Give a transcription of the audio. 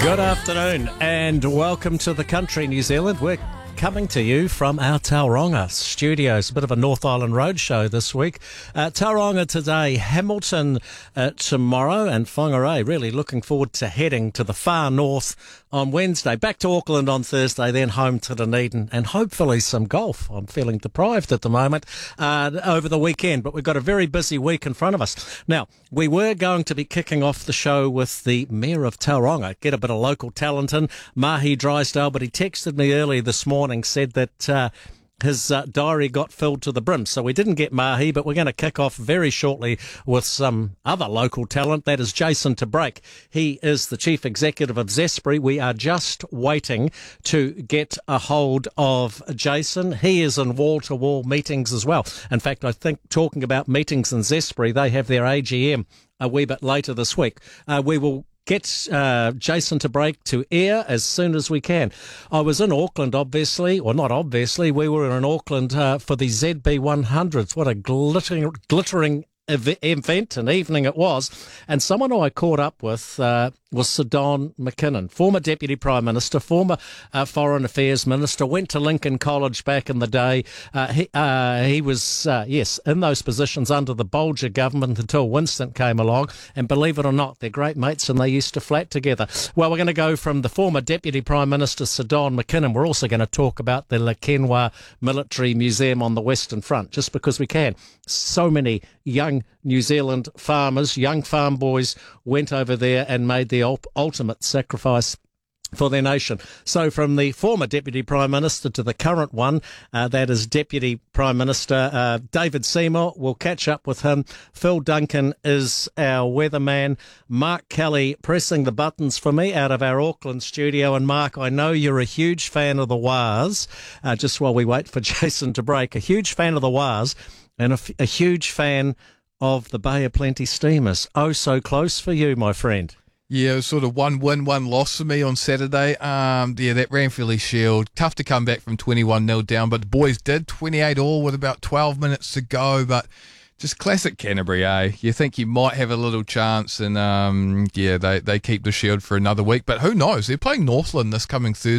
Good afternoon and welcome to the country, New Zealand. We're coming to you from our Tauranga studios. A bit of a North Island roadshow this week. Tauranga today, Hamilton tomorrow, and Whangarei really looking forward to heading to the far north on Wednesday. Back to Auckland on Thursday, then home to Dunedin and hopefully some golf. I'm feeling deprived at the moment over the weekend, but we've got a very busy week in front of us. Now, we were going to be kicking off the show with the Mayor of Tauranga, get a bit of local talent in, Mahi Drysdale, but he texted me early this morning, said that his diary got filled to the brim. So we didn't get Mahi, but we're going to kick off very shortly with some other local talent. That is Jason Tabrake. He is the Chief Executive of Zespri. We are just waiting to get a hold of Jason. He is in wall-to-wall meetings as well. In fact, I think talking about meetings in Zespri, they have their AGM a wee bit later this week. We will get Jason Tabrake to air as soon as we can. I was in Auckland, obviously, or not obviously. We were in Auckland for the ZB100s. What a glittering event and evening it was. And someone who I caught up with was Sir Don McKinnon, former Deputy Prime Minister, former Foreign Affairs Minister, went to Lincoln College back in the day. He was, yes, in those positions under the Bolger government until Winston came along. And believe it or not, they're great mates and they used to flat together. Well, we're going to go from the former Deputy Prime Minister, Sir Don McKinnon. We're also going to talk about the Lekenwa Military Museum on the Western Front, just because we can. So many young New Zealand farmers, young farm boys, went over there and made the ultimate sacrifice for their nation. So from the former Deputy Prime Minister to the current one, that is Deputy Prime Minister David Seymour. We'll catch up with him. Phil Duncan is our weatherman. Mark Kelly pressing the buttons for me out of our Auckland studio. And Mark, I know you're a huge fan of the Wars, just while we wait for Jason Tabrake, a huge fan of the Wars and a huge fan of the Bay of Plenty Steamers. Oh, so close for you, my friend. Yeah, it was sort of one win, one loss for me on Saturday. That Ranfurly Shield, tough to come back from 21-0 down, but the boys did 28 all with about 12 minutes to go, but just classic Canterbury, eh? You think you might have a little chance, and they keep the Shield for another week, but who knows? They're playing Northland this coming Thursday.